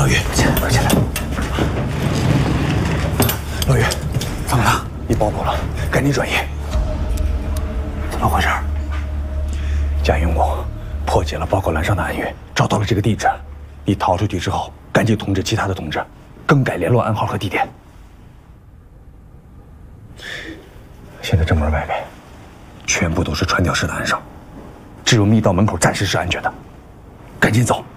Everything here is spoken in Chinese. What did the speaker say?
老于，起来，快起来！老于，怎么了？你爆破了，赶紧转移。怎么回事？贾云公破解了报告栏上的暗语，找到了这个地址。你逃出去之后，赶紧通知其他的同志，更改联络暗号和地点。现在正门外边全部都是传教士的暗哨，只有密道门口暂时是安全的。赶紧走！